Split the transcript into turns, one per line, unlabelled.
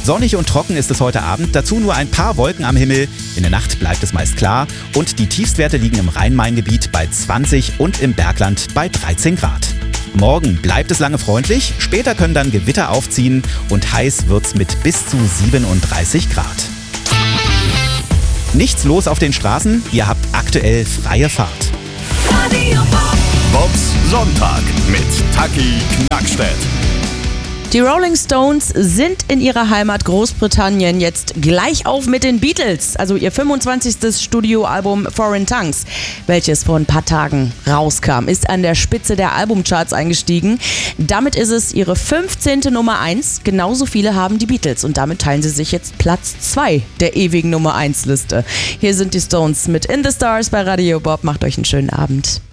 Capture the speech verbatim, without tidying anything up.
Sonnig und trocken ist es heute Abend, dazu nur ein paar Wolken am Himmel. In der Nacht bleibt es meist klar und die Tiefstwerte liegen im Rhein-Main-Gebiet bei zwanzig und im Bergland bei dreizehn Grad. Morgen bleibt es lange freundlich, später können dann Gewitter aufziehen und heiß wird's mit bis zu siebenunddreißig Grad. Nichts los auf den Straßen, ihr habt aktuell freie Fahrt.
Bobs Sonntag mit Taki Knackstedt.
Die Rolling Stones sind in ihrer Heimat Großbritannien jetzt gleich auf mit den Beatles, also ihr fünfundzwanzigstes Studioalbum Foreign Tongues, welches vor ein paar Tagen rauskam, ist an der Spitze der Albumcharts eingestiegen. Damit ist es ihre fünfzehnte Nummer eins, genauso viele haben die Beatles und damit teilen sie sich jetzt Platz zwei der ewigen Nummer eins Liste. Hier sind die Stones mit In the Stars bei Radio Bob, macht euch einen schönen Abend.